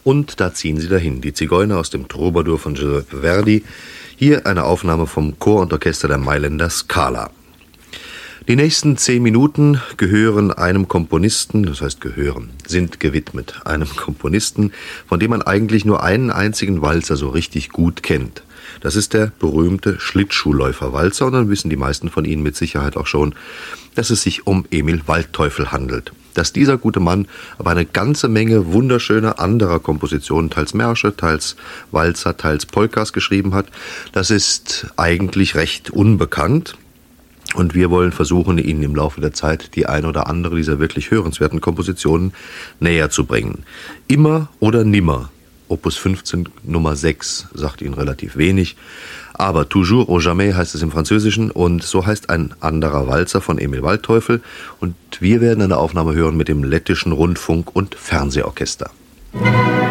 Und da ziehen sie dahin, die Zigeuner aus dem Troubadour von Giuseppe Verdi. Hier eine Aufnahme vom Chor und Orchester der Mailänder Scala. Die nächsten 10 Minuten gehören einem Komponisten, das heißt sind gewidmet einem Komponisten, von dem man eigentlich nur einen einzigen Walzer so richtig gut kennt. Das ist der berühmte Schlittschuhläufer-Walzer, und dann wissen die meisten von Ihnen mit Sicherheit auch schon, dass es sich um Emil Waldteufel handelt. Dass dieser gute Mann aber eine ganze Menge wunderschöner anderer Kompositionen, teils Märsche, teils Walzer, teils Polkas geschrieben hat, das ist eigentlich recht unbekannt. Und wir wollen versuchen, Ihnen im Laufe der Zeit die ein oder andere dieser wirklich hörenswerten Kompositionen näher zu bringen. Immer oder nimmer. Opus 15 Nummer 6 sagt Ihnen relativ wenig. Aber toujours ou jamais heißt es im Französischen, und so heißt ein anderer Walzer von Emil Waldteufel. Und wir werden eine Aufnahme hören mit dem Lettischen Rundfunk- und Fernsehorchester.